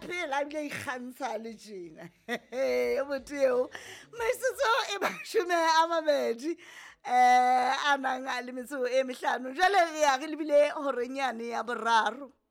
phela a bile ikgantsha le tjena motho eo metsotso e mashome a mabedi a nang a le metso e mehlano jwale re ya re lebile horenyane ya boraro.